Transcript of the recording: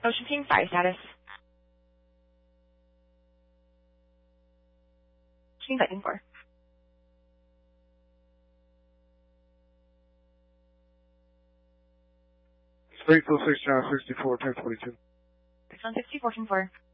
Ocean King, fire status. King Lightning 4. Springfield 6 John 64, 1022. 6 on 64, 4.